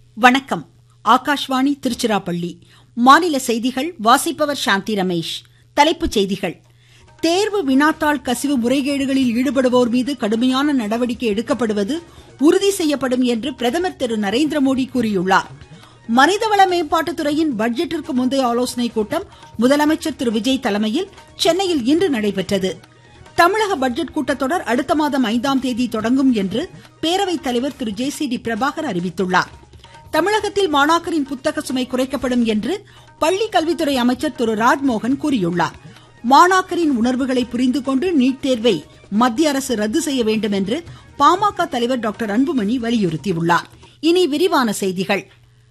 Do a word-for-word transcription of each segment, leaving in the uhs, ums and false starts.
வணக்கம். ஆகாஷ்வாணி திருச்சிராப்பள்ளி. மாநில செய்திகள் வாசிப்பவர் சாந்தி ரமேஷ். தலைப்புச் செய்திகள். தேர்வு வினாத்தாள் கசிவு முறைகேடுகளில் ஈடுபடுவோர் மீது கடுமையான நடவடிக்கை எடுக்கப்படுவது உறுதி செய்யப்படும் என்று பிரதமர் திரு நரேந்திரமோடி கூறியுள்ளார். மனிதவள மேம்பாட்டுத்துறையின் பட்ஜெட்டிற்கு முந்தைய ஆலோசனைக் கூட்டம் முதலமைச்சர் திரு விஜய் தலைமையில் சென்னையில் இன்று நடைபெற்றது. தமிழக பட்ஜெட் கூட்டத்தொடர் அடுத்த மாதம் ஐந்தாம் தேதி தொடங்கும் என்று பேரவைத் தலைவர் திரு ஜே சி டி பிரபாகர் அறிவித்துள்ளார். தமிழகத்தில் மாணாக்கரின் புத்தக சுமை குறைக்கப்படும் என்று பள்ளி கல்வித்துறை அமைச்சர் திரு ராஜ்மோகன் கூறியுள்ளார். மாணாக்கரின் உணர்வுகளை புரிந்து கொண்டு நீட் தேர்வை மத்திய அரசு ரத்து செய்ய வேண்டும் என்று பாமக தலைவர் டாக்டர் அன்புமணி வலியுறுத்தியுள்ளார். இனி விரிவான செய்திகள்.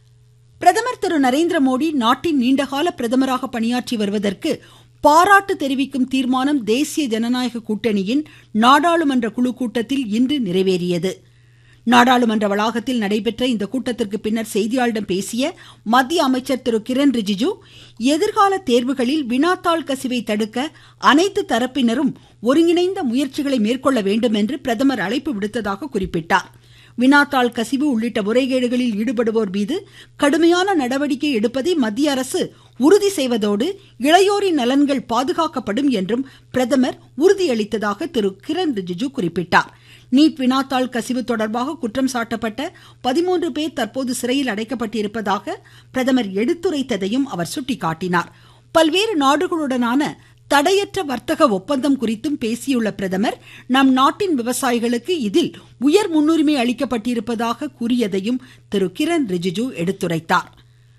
பிரதமர் திரு நரேந்திரமோடி நாட்டின் நீண்டகால பிரதமராக பணியாற்றி வருவதற்கு பாராட்டு தெரிவிக்கும் தீர்மானம் தேசிய ஜனநாயக கூட்டணியின் நாடாளுமன்ற குழு கூட்டத்தில் இன்று நிறைவேறியது. நாடாளுமன்ற வளாகத்தில் நடைபெற்ற இந்த கூட்டத்திற்கு பின்னர் செய்தியாளர்களிடம் பேசிய மத்திய அமைச்சர் திரு கிரண் ரிஜிஜு, எதிர்கால தேர்வுகளில் வினாத்தாள் கசிவை தடுக்க அனைத்து தரப்பினரும் ஒருங்கிணைந்த முயற்சிகளை மேற்கொள்ள வேண்டும் என்று பிரதமர் அழைப்பு விடுத்ததாக குறிப்பிட்டார். வினாத்தாள் கசிவு உள்ளிட்ட முறைகேடுகளில் ஈடுபடுவோர் மீது கடுமையான நடவடிக்கை எடுப்பதை மத்திய அரசு உறுதி செய்வதோடு இளையோரின் நலன்கள் பாதுகாக்கப்படும் என்றும் பிரதமர் உறுதியளித்ததாக திரு கிரண் ரிஜிஜு குறிப்பிட்டார். நீட் வினாத்தாள் கசிவு தொடர்பாக குற்றம் சாட்டப்பட்ட பதிமூன்று பேர் தற்போது சிறையில் அடைக்கப்பட்டிருப்பதாக பிரதமர் எடுத்துரைத்ததையும் அவர் சுட்டிக்காட்டினார். பல்வேறு நாடுகளுடனான தடையற்ற வர்த்தக ஒப்பந்தம் குறித்தும் பேசியுள்ள பிரதமர், நம் நாட்டின் விவசாயிகளுக்கு இதில் உயர் முன்னுரிமை அளிக்கப்பட்டிருப்பதாக கூறியதையும் திரு கிரண் ரிஜிஜு எடுத்துரைத்தார்.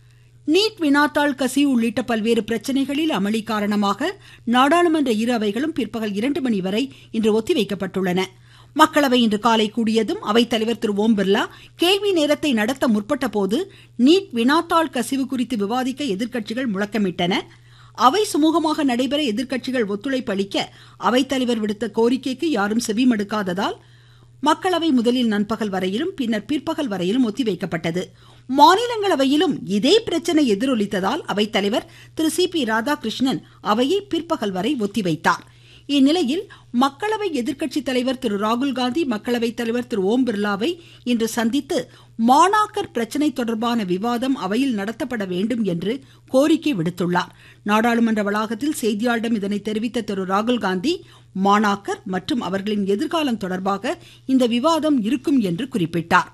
நீட் வினாத்தாள் கசிவு உள்ளிட்ட பல்வேறு பிரச்சனைகளில் அமளி காரணமாக நாடாளுமன்ற இரு அவைகளும் பிற்பகல் இரண்டு மணி வரை இன்று ஒத்திவைக்கப்பட்டுள்ளன. மக்களவை இன்று காலை கூடியதும் அவைத்தலைவர் திரு ஓம் பிர்லா கேள்வி நேரத்தை நடத்த முற்பட்ட போது நீட் வினாத்தாள் கசிவு குறித்து விவாதிக்க எதிர்க்கட்சிகள் முழக்கமிட்டன. அவை சுமூகமாக நடைபெற எதிர்க்கட்சிகள் ஒத்துழைப்பு அளிக்க அவைத்தலைவர் விடுத்த கோரிக்கைக்கு யாரும் செவிமடுக்காததால் மக்களவை முதலில் நண்பகல் வரையிலும் பின்னர் பிற்பகல் வரையிலும் ஒத்திவைக்கப்பட்டது. மாநிலங்களவையிலும் இதே பிரச்சனை எதிரொலித்ததால் அவைத்தலைவர் திரு சி பி ராதாகிருஷ்ணன் அவையை பிற்பகல் வரை ஒத்திவைத்தார். இந்நிலையில் மக்களவை எதிர்க்கட்சி தலைவர் திரு ராகுல்காந்தி மக்களவைத் தலைவர் திரு ஓம் பிர்லாவை இன்று சந்தித்து மாணாக்கர் பிரச்சனை தொடர்பான விவாதம் அவையில் நடத்தப்பட வேண்டும் என்று கோரிக்கை விடுத்துள்ளார். நாடாளுமன்ற வளாகத்தில் செய்தியாளர்களிடம் இதனை தெரிவித்த திரு ராகுல்காந்தி, மாணாக்கர் மற்றும் அவர்களின் எதிர்காலம் தொடர்பாக இந்த விவாதம் இருக்கும் என்று குறிப்பிட்டார்.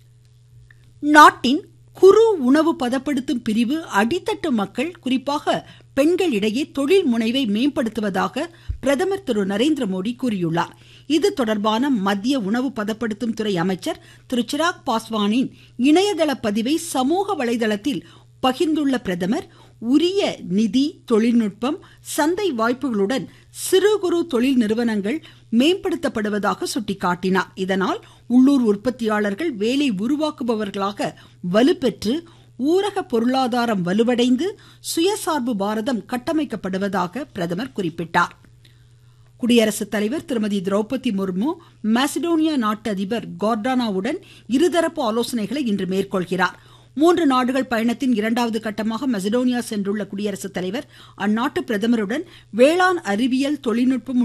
நாட்டின் குறு உணவு பதப்படுத்தும் பிரிவு அடித்தட்டு மக்கள், குறிப்பாக பெண்களிடையே தொழில் முனைவை மேம்படுத்துவதாக பிரதமர் திரு நரேந்திரமோடி கூறியுள்ளார். இது தொடர்பான மத்திய உணவு பதப்படுத்தும் துறை அமைச்சர் திரு சிராக் பாஸ்வானின் இணையதள பதிவை சமூக வலைதளத்தில் பகிர்ந்துள்ள பிரதமர், உரிய நிதி, தொழில்நுட்பம், சந்தை வாய்ப்புகளுடன் சிறு குறு தொழில் நிறுவனங்கள் மேம்படுத்தப்படுவதாக சுட்டிக்காட்டினார். இதனால் உள்ளூர் உற்பத்தியாளர்கள் வேலை உருவாக்குபவர்களாக வலுப்பெற்று ஊரக பொருளாதாரம் வலுவடைந்து சுயசார்பு பாரதம் கட்டமைக்கப்படுவதாக பிரதமர் குறிப்பிட்டார். குடியரசுத் தலைவர் திருமதி திரௌபதி முர்மு மாசிடோனியா நாட்டு அதிபர் கார்டானாவுடன் இருதரப்பு ஆலோசனைகளை இன்று மேற்கொள்கிறார். மூன்று நாடுகள் பயணத்தின் இரண்டாவது கட்டமாக மெசடோனியா சென்றுள்ள குடியரசுத் தலைவர் அந்நாட்டு பிரதமருடன் வேளாண் அறிவியல், தொழில்நுட்பம்